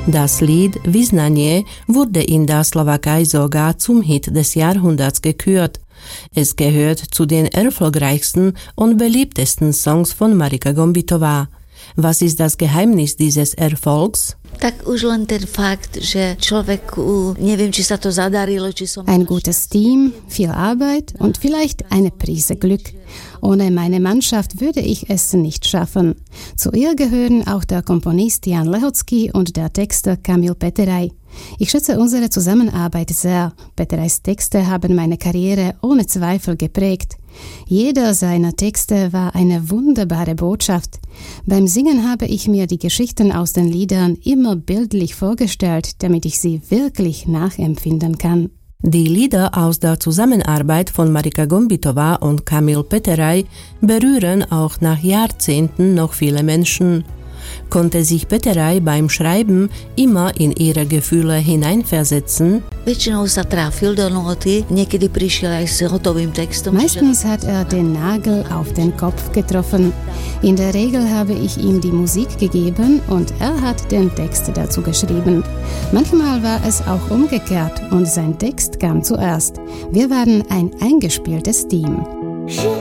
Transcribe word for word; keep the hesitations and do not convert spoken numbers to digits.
Das Lied Vyznanie wurde in der Slowakei sogar zum Hit des Jahrhunderts gekürt. Es gehört zu den erfolgreichsten und beliebtesten Songs von Marika Gombitová. Was ist das Geheimnis dieses Erfolgs? Tak už len ten fakt, že človeku, neviem, či sa to zadarilo, či som... Ein gutes Team, viel Arbeit und vielleicht eine Prise Glück. Ohne meine Mannschaft würde ich es nicht schaffen. Zu ihr gehören auch der Komponist Jan Lehocký und der Texter Kamil Peteraj. Ich schätze unsere Zusammenarbeit sehr. Peterajs Texte haben meine Karriere ohne Zweifel geprägt. Jeder seiner Texte war eine wunderbare Botschaft. Beim Singen habe ich mir die Geschichten aus den Liedern immer bildlich vorgestellt, damit ich sie wirklich nachempfinden kann. Die Lieder aus der Zusammenarbeit von Marika Gombitová und Kamil Peteraj berühren auch nach Jahrzehnten noch viele Menschen. Konnte sich Peteraj beim Schreiben immer in ihre Gefühle hineinversetzen? Meistens hat er den Nagel auf den Kopf getroffen. In der Regel habe ich ihm die Musik gegeben und er hat den Text dazu geschrieben. Manchmal war es auch umgekehrt und sein Text kam zuerst. Wir waren ein eingespieltes Team.